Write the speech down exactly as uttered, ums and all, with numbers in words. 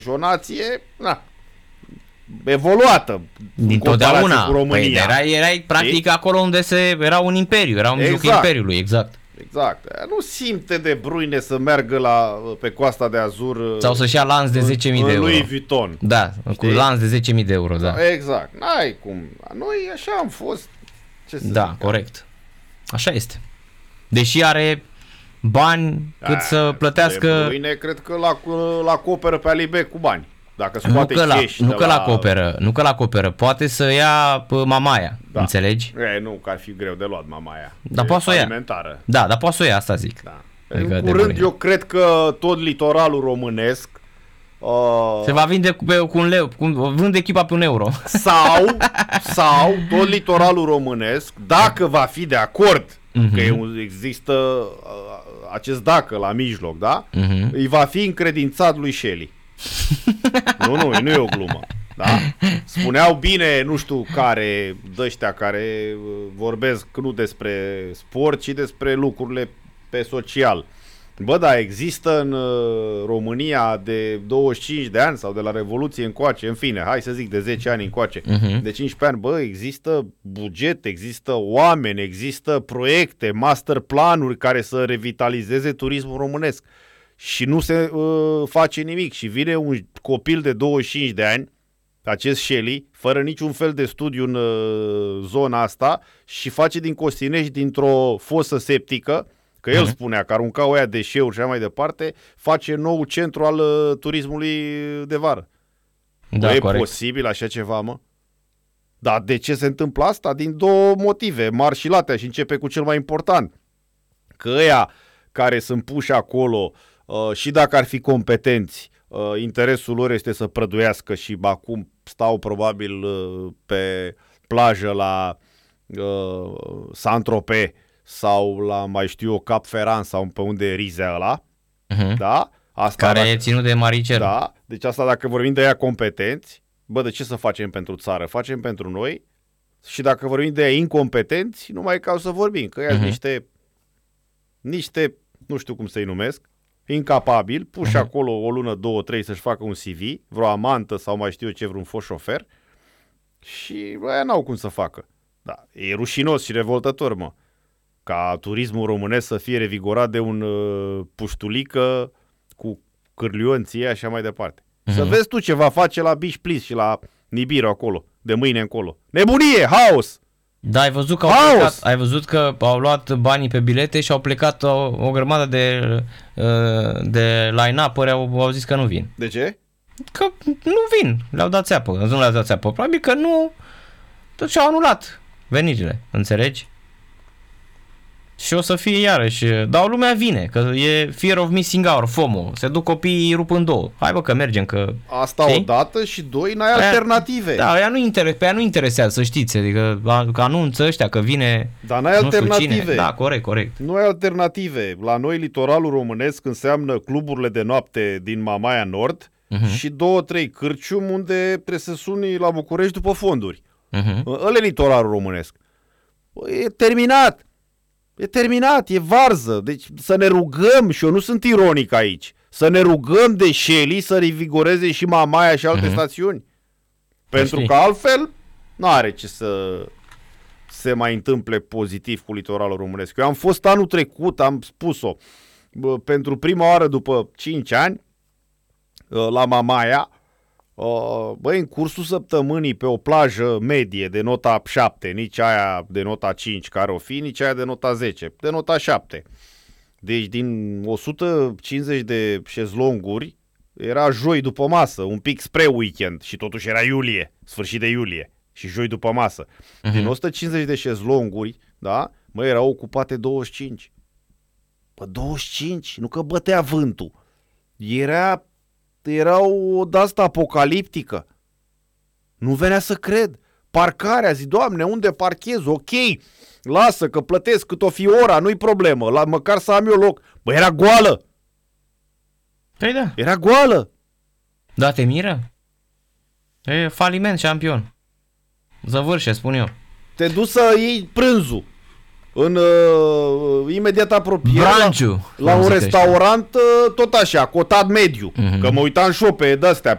Și o nație, na, evoluată. Dintotdeauna. Păi erai, erai practic e? acolo unde se era un imperiu, era un mijlocul exact. imperiului, exact. Exact. Nu simte De Bruyne să meargă la, pe Coasta de Azur sau să-și ia lanț de zece mii de euro. Louis Vuitton. Da, știi? Cu lanț de zece mii de euro, da. Exact. N-ai cum. Noi așa am fost. Ce să da, zic, corect. Așa este. Deși are bani cât A, să plătească... De Bruyne cred că l-a, l-a acoperă pe Alibe cu bani. Dacă scoate nu că, la, nu că la... acoperă, nu că l-acoperă, poate să ia Mamaia, da. Înțelegi? E, nu, că ar fi greu de luat Mamaia. Dar poate să o ia. Da, dar poate să o ia, asta zic. Da. Adică în curând eu cred că tot litoralul românesc uh... se va vinde cu, cu un leu, cu, vând echipa pe un euro. Sau, sau tot litoralul românesc, dacă va fi de acord uh-huh. că există uh, acest dacă la mijloc, da? Uh-huh. Îi va fi încredințat lui Shelley. nu, nu, nu e o glumă. Da? Spuneau bine, nu știu care, dăștia care vorbesc nu despre sport, ci despre lucrurile pe social. Bă, da, există în România de douăzeci și cinci de ani sau de la Revoluție încoace, în fine, hai să zic de zece ani încoace, uh-huh. de cincisprezece ani, bă, există buget, există oameni, există proiecte, master planuri care să revitalizeze turismul românesc. Și nu se uh, face nimic și vine un copil de douăzeci și cinci de ani, acest Shelley, fără niciun fel de studiu în uh, zona asta și face din Costinești, dintr-o fosă septică, că el uh-huh. spunea că aruncau aia deșeuri și așa mai departe, face nou centru al uh, turismului de vară. Da, e corect. Posibil așa ceva, mă? Dar de ce se întâmplă asta? Din două motive, mari și late, și începe cu cel mai important. Că ăia care sunt puși acolo, Uh, și dacă ar fi competenți, uh, interesul lor este să prăduiască și acum stau probabil uh, pe plajă la uh, Saint-Tropez sau la, mai știu eu, Cap Ferrand sau pe unde e Rizea ăla, uh-huh. da? Asta care dacă, e ținut de Maricel. Da, deci asta dacă vorbim de ea competenți, bă, de ce să facem pentru țară? Facem pentru noi și dacă vorbim de ea incompetenți, nu mai e ca să vorbim, că ea uh-huh. niște, niște, nu știu cum să-i numesc, incapabil, puși uh-huh. acolo o lună, două, trei să-și facă un C V, vreo amantă sau mai știu eu ce, vreun fost șofer și aia n-au cum să facă. Da, e rușinos și revoltător, mă, ca turismul românesc să fie revigorat de un uh, puștulică cu cârlionții așa mai departe. Uh-huh. Să vezi tu ce va face la Beach Please și la Nibiru acolo, de mâine încolo. Nebunie, haos! Da, ai văzut că au plecat, ai văzut că au luat banii pe bilete și au plecat o, o grămadă de, de line-up-uri, au, au zis că nu vin. De ce? Că nu vin, le-au dat țeapă, nu le-au dat țeapă, probabil că nu, tot și-au anulat venirile, înțelegi? Și o să fie iarăși, dar lumea vine, că e fear of missing out, FOMO, se duc copiii, rup în două. Hai bă că mergem, că... Asta știi? Odată și doi, n-ai aia, alternative. Da, aia nu inter- pe aia nu interesează, să știți, adică că anunță ăștia că vine... Dar n-ai alternative. Da, corect, corect. Nu ai alternative. La noi litoralul românesc înseamnă cluburile de noapte din Mamaia Nord uh-huh. și două, trei cârciumi unde trebuie să suni la București după fonduri. Uh-huh. Ăla e litoralul românesc. E terminat. E terminat, e varză, deci să ne rugăm, și eu nu sunt ironic aici, să ne rugăm de Shelley să revigoreze și Mamaia și alte uh-huh. stațiuni. Pentru Știi. că altfel nu are ce să se mai întâmple pozitiv cu litoralul românesc. Eu am fost anul trecut, am spus-o, pentru prima oară după cinci ani, la Mamaia, băi, în cursul săptămânii pe o plajă medie de nota șapte, nici aia de nota cinci care o fi, nici aia de nota zece, de nota șapte. Deci din o sută cincizeci de șezlonguri era joi după masă, un pic spre weekend și totuși era iulie, sfârșit de iulie și joi după masă. Uh-huh. Din o sută cincizeci de șezlonguri, da, mă, erau ocupate douăzeci și cinci. Bă, douăzeci și cinci, nu că bătea vântul. Era... Era o de-asta apocaliptică. Nu venea să cred. Parcarea, zi, Doamne, unde parchez? Ok, lasă că plătesc cât o fi ora, nu-i problemă, la, măcar să am eu loc. Bă, era goală. Păi da. Era goală. Da, te miră? E faliment, șampion. Zăvârșe, spun eu. Te duci să iei prânzul în uh, imediat apropiere Branciu, la, la un restaurant uh, tot așa, cotat mediu, uh-huh. că mă uitam și eu pe de-astea,